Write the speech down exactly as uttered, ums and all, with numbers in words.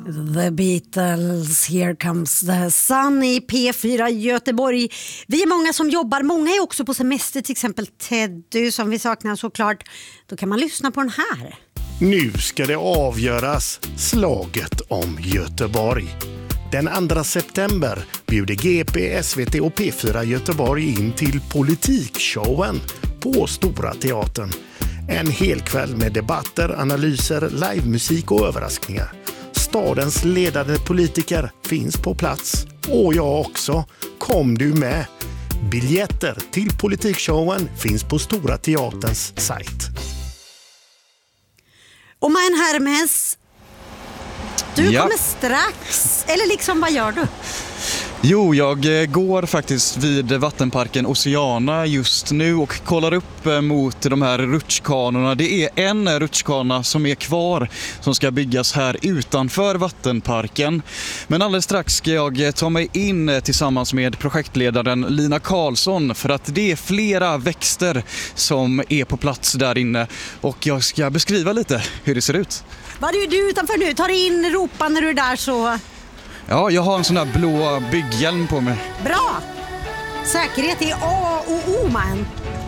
The Beatles, Here Comes the Sun i P fyra Göteborg. Vi är många som jobbar, många är också på semester, till exempel Teddy som vi saknar såklart. Då kan man lyssna på den här. Nu ska det avgöras, slaget om Göteborg. Den andra september bjuder G P, S V T och P fyra Göteborg in till politikshowen på Stora Teatern. En hel kväll med debatter, analyser, livemusik och överraskningar. Stadens ledande politiker finns på plats. Och jag också. Kom du med? Biljetter till politikshowen finns på Stora Teaterns sajt. Och man Hermes, du ja. kommer strax. Eller liksom, vad gör du? Jo, jag går faktiskt vid vattenparken Oceana just nu och kollar upp mot de här rutschkanorna. Det är en rutschkana som är kvar som ska byggas här utanför vattenparken. Men alldeles strax ska jag ta mig in tillsammans med projektledaren Lina Karlsson för att det är flera växter som är på plats där inne och jag ska beskriva lite hur det ser ut. Vad är du utanför nu? Ta dig in, ropa när du är där så... Ja, jag har en sån där blå bygghjälm på mig. Bra! Säkerhet är A och O, man.